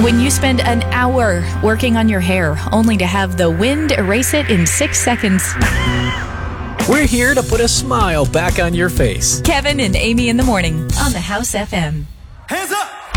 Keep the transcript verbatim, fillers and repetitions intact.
When you spend an hour working on your hair only to have the wind erase it in six seconds. We're here to put a smile back on your face. Kevin and Amy in the morning on the House F M. Hands up!